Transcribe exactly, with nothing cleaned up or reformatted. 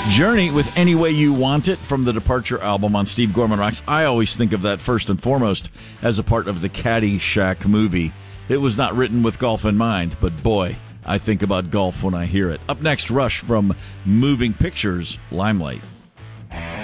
Journey with Any Way You Want It from the Departure album on Steve Gorman Rocks. I always think of that first and foremost as a part of the Caddyshack movie. It was not written with golf in mind, but boy, I think about golf when I hear it. Up next, Rush from Moving Pictures, Limelight.